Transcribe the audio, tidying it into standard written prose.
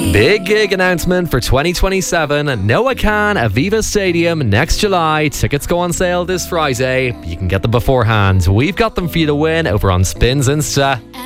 Big gig announcement for 2027. Noah Khan, Aviva Stadium next July. Tickets go on sale this Friday. You can get them beforehand. We've got them for you to win over on Spins Insta.